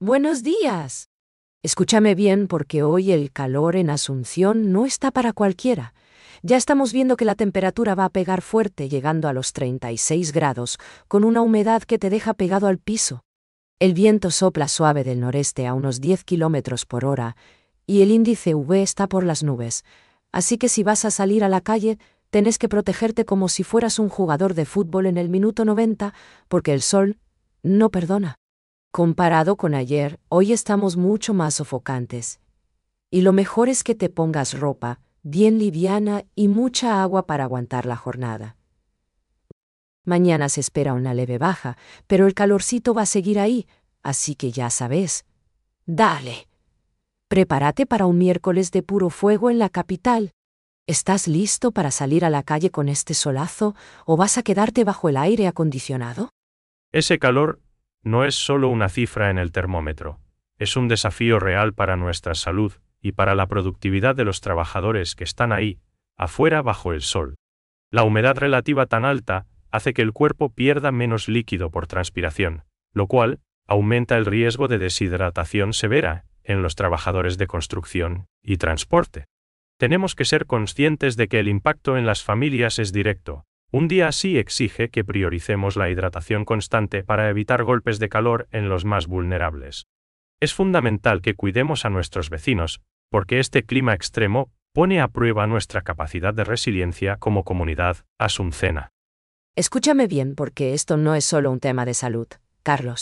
Buenos días. Escúchame bien porque hoy el calor en Asunción no está para cualquiera. Ya estamos viendo que la temperatura va a pegar fuerte llegando a los 36 grados, con una humedad que te deja pegado al piso. El viento sopla suave del noreste a unos 10 kilómetros por hora y el índice UV está por las nubes. Así que si vas a salir a la calle, tenés que protegerte como si fueras un jugador de fútbol en el minuto 90, porque el sol no perdona. Comparado con ayer, hoy estamos mucho más sofocantes. Y lo mejor es que te pongas ropa, bien liviana y mucha agua para aguantar la jornada. Mañana se espera una leve baja, pero el calorcito va a seguir ahí, así que ya sabes. ¡Dale! Prepárate para un miércoles de puro fuego en la capital. ¿Estás listo para salir a la calle con este solazo o vas a quedarte bajo el aire acondicionado? Ese calor no es solo una cifra en el termómetro, es un desafío real para nuestra salud y para la productividad de los trabajadores que están ahí, afuera bajo el sol. La humedad relativa tan alta hace que el cuerpo pierda menos líquido por transpiración, lo cual aumenta el riesgo de deshidratación severa en los trabajadores de construcción y transporte. Tenemos que ser conscientes de que el impacto en las familias es directo. Un día así exige que prioricemos la hidratación constante para evitar golpes de calor en los más vulnerables. Es fundamental que cuidemos a nuestros vecinos, porque este clima extremo pone a prueba nuestra capacidad de resiliencia como comunidad asuncena. Escúchame bien porque esto no es solo un tema de salud, Carlos.